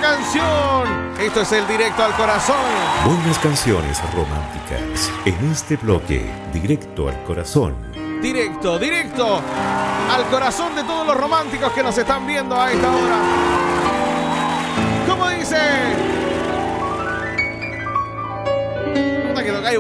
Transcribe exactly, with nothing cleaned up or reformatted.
canción. Esto es el Directo al Corazón. Buenas canciones románticas en este bloque, Directo al Corazón. Directo, directo al corazón de todos los románticos que nos están viendo a esta hora.